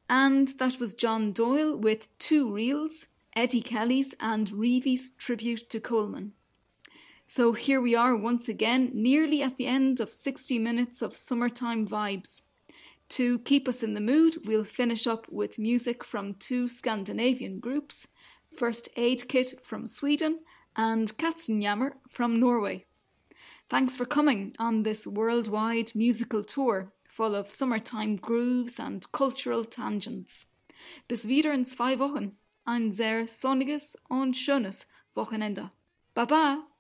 And that was John Doyle with two reels, Eddie Kelly's and Reevy's tribute to Coleman. So here we are once again, nearly at the end of 60 minutes of summertime vibes. To keep us in the mood, we'll finish up with music from two Scandinavian groups, First Aid Kit from Sweden and Katzenjammer from Norway. Thanks for coming on this worldwide musical tour full of summertime grooves and cultural tangents. Bis wieder in 2 Wochen. Ein sehr sonniges und schönes Wochenende. Baba!